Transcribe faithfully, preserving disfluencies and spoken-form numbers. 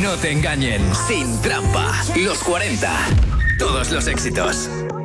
No te engañen. Sin trampa. Los cuarenta. Todos los éxitos.